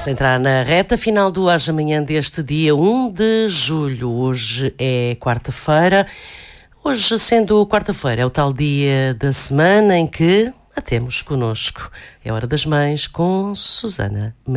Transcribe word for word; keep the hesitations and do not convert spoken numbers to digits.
Estamos a entrar na reta final do Haja Manhã deste dia um de julho. Hoje é quarta-feira. Hoje, sendo quarta-feira, é o tal dia da semana em que a temos connosco. É Hora das Mães com Susana Maria.